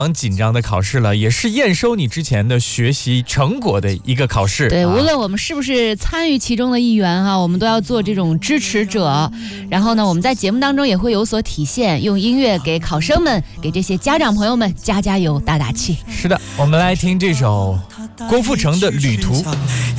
常紧张的考试了，也是验收你之前的学习成果的一个考试。 对，无论我们是不是参与其中的一员哈，我们都要做这种支持者。然后呢，我们在节目当中也会有所体现，用音乐给考生们、给这些家长朋友们加油、打气。 是的，我们来听这首郭富城的《旅途》。